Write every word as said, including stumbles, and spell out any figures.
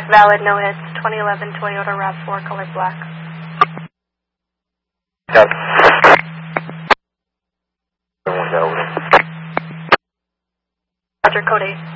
valid, no hits. twenty eleven Toyota RAV four, color black. Got Roger, code eight.